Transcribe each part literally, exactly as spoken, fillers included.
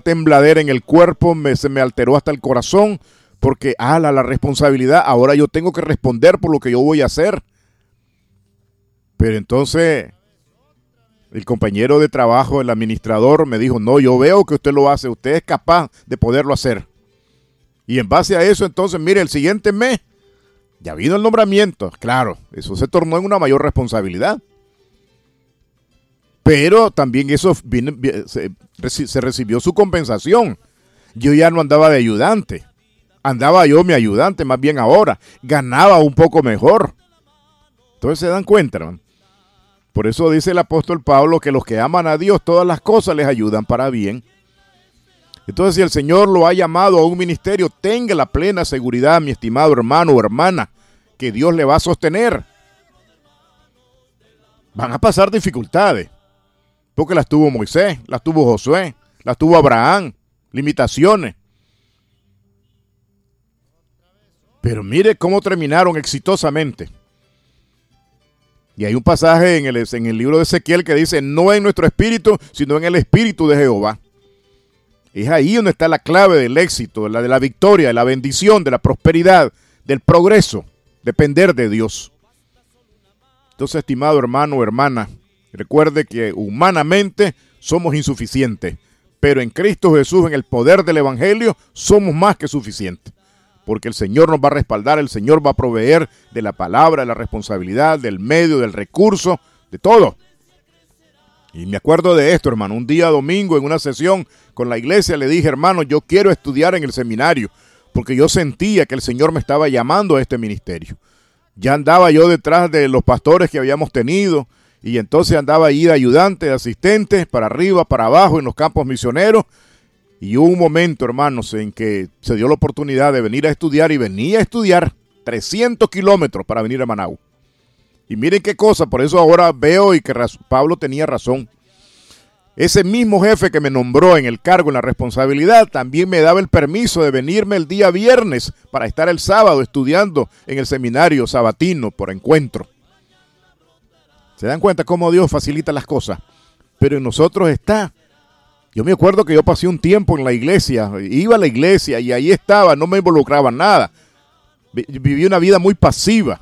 tembladera en el cuerpo, me, se me alteró hasta el corazón, porque, ala, la responsabilidad, ahora yo tengo que responder por lo que yo voy a hacer. Pero entonces, el compañero de trabajo, el administrador, me dijo, no, yo veo que usted lo hace, usted es capaz de poderlo hacer. Y en base a eso, entonces, mire, el siguiente mes, ya vino el nombramiento. Claro, eso se tornó en una mayor responsabilidad. Pero también eso vino, se, se recibió su compensación. Yo ya no andaba de ayudante. Andaba yo mi ayudante, más bien ahora. Ganaba un poco mejor. Entonces se dan cuenta, hermano. Por eso dice el apóstol Pablo que los que aman a Dios, todas las cosas les ayudan para bien. Entonces, si el Señor lo ha llamado a un ministerio, tenga la plena seguridad, mi estimado hermano o hermana, que Dios le va a sostener. Van a pasar dificultades, porque las tuvo Moisés, las tuvo Josué, las tuvo Abraham, limitaciones. Pero mire cómo terminaron exitosamente. Y hay un pasaje en el, en el libro de Ezequiel que dice, no en nuestro espíritu, sino en el espíritu de Jehová. Es ahí donde está la clave del éxito, de la, de la victoria, de la bendición, de la prosperidad, del progreso, depender de Dios. Entonces, estimado hermano o hermana, recuerde que humanamente somos insuficientes, pero en Cristo Jesús, en el poder del Evangelio, somos más que suficientes. Porque el Señor nos va a respaldar, el Señor va a proveer de la palabra, de la responsabilidad, del medio, del recurso, de todo. Y me acuerdo de esto, hermano, un día domingo en una sesión con la iglesia le dije, hermano, yo quiero estudiar en el seminario, porque yo sentía que el Señor me estaba llamando a este ministerio. Ya andaba yo detrás de los pastores que habíamos tenido, y entonces andaba ahí de ayudante, de asistente, para arriba, para abajo, en los campos misioneros. Y hubo un momento, hermanos, en que se dio la oportunidad de venir a estudiar y venía a estudiar trescientos kilómetros para venir a Managua. Y miren qué cosa, por eso ahora veo y que Pablo tenía razón. Ese mismo jefe que me nombró en el cargo, en la responsabilidad, también me daba el permiso de venirme el día viernes para estar el sábado estudiando en el seminario sabatino por encuentro. ¿Se dan cuenta cómo Dios facilita las cosas? Pero en nosotros está. Yo me acuerdo que yo pasé un tiempo en la iglesia, iba a la iglesia y ahí estaba, no me involucraba en nada. Viví una vida muy pasiva,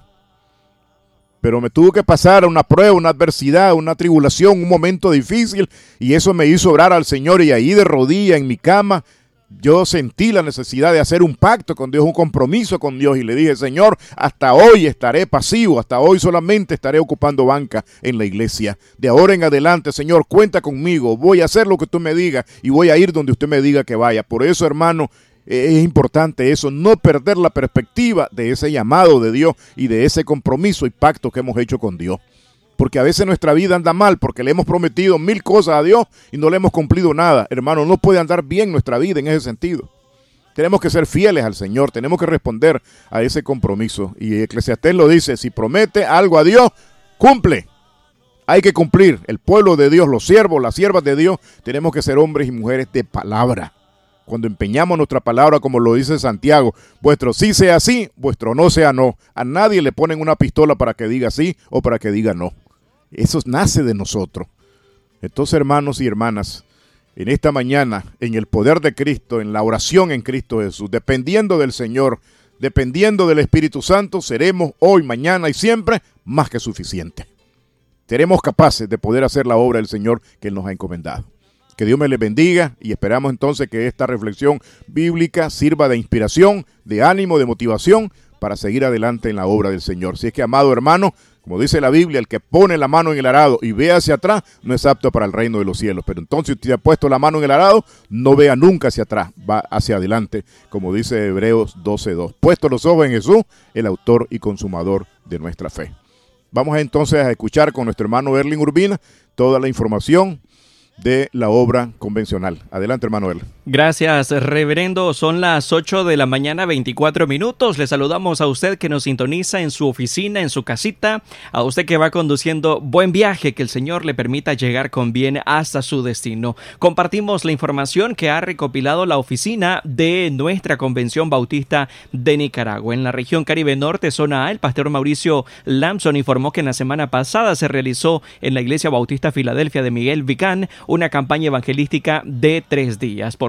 pero me tuvo que pasar una prueba, una adversidad, una tribulación, un momento difícil y eso me hizo orar al Señor y ahí de rodillas en mi cama yo sentí la necesidad de hacer un pacto con Dios, un compromiso con Dios y le dije, Señor, hasta hoy estaré pasivo, hasta hoy solamente estaré ocupando banca en la iglesia. De ahora en adelante, Señor, cuenta conmigo, voy a hacer lo que tú me digas y voy a ir donde usted me diga que vaya. Por eso, hermano, es importante eso, no perder la perspectiva de ese llamado de Dios y de ese compromiso y pacto que hemos hecho con Dios. Porque a veces nuestra vida anda mal porque le hemos prometido mil cosas a Dios y no le hemos cumplido nada. Hermano, no puede andar bien nuestra vida en ese sentido. Tenemos que ser fieles al Señor, tenemos que responder a ese compromiso. Y Eclesiastés lo dice, si promete algo a Dios, cumple. Hay que cumplir. El pueblo de Dios, los siervos, las siervas de Dios, tenemos que ser hombres y mujeres de palabra. Cuando empeñamos nuestra palabra, como lo dice Santiago, vuestro sí sea sí, vuestro no sea no. A nadie le ponen una pistola para que diga sí o para que diga no. Eso nace de nosotros. Entonces, hermanos y hermanas, en esta mañana, en el poder de Cristo, en la oración en Cristo Jesús, dependiendo del Señor, dependiendo del Espíritu Santo, seremos hoy, mañana y siempre más que suficientes. Seremos capaces de poder hacer la obra del Señor que Él nos ha encomendado. Que Dios me les bendiga y esperamos entonces que esta reflexión bíblica sirva de inspiración, de ánimo, de motivación para seguir adelante en la obra del Señor. Si es que, amado hermano, como dice la Biblia, el que pone la mano en el arado y ve hacia atrás no es apto para el reino de los cielos. Pero entonces, si usted ha puesto la mano en el arado, no vea nunca hacia atrás, va hacia adelante, como dice Hebreos doce dos. Puesto los ojos en Jesús, el autor y consumador de nuestra fe. Vamos entonces a escuchar con nuestro hermano Erling Urbina toda la información de la obra convencional. Adelante, hermano Erling. Gracias, reverendo. Son las ocho de la mañana, veinticuatro minutos. Le saludamos a usted que nos sintoniza en su oficina, en su casita. A usted que va conduciendo, buen viaje, que el Señor le permita llegar con bien hasta su destino. Compartimos la información que ha recopilado la oficina de nuestra Convención Bautista de Nicaragua. En la región Caribe Norte, zona A, el pastor Mauricio Lamson informó que en la semana pasada se realizó en la Iglesia Bautista Filadelfia de Miguel Vicán una campaña evangelística de tres días. Por